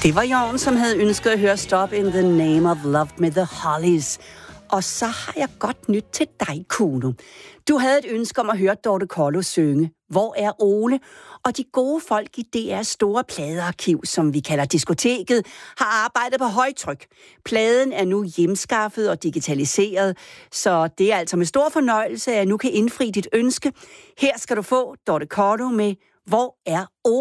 Det var Jorn, som havde ønsket at høre Stop in the Name of Love med The Hollies. Og så har jeg godt nyt til dig, Kuno. Du havde et ønske om at høre Dorte Kollo synge Hvor er Ole? Og de gode folk i DR's store pladearkiv, som vi kalder diskoteket, har arbejdet på højtryk. Pladen er nu hjemskaffet og digitaliseret, så det er altså med stor fornøjelse, at jeg nu kan indfri dit ønske. Her skal du få Dorte Kollo med Hvor er Ole?